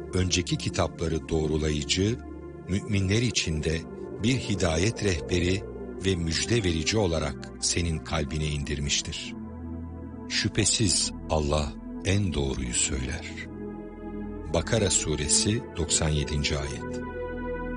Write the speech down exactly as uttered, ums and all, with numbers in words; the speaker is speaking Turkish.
önceki kitapları doğrulayıcı, müminler için de bir hidayet rehberi ve müjde verici olarak senin kalbine indirmiştir. Şüphesiz Allah en doğruyu söyler. Bakara suresi doksan yedinci ayet.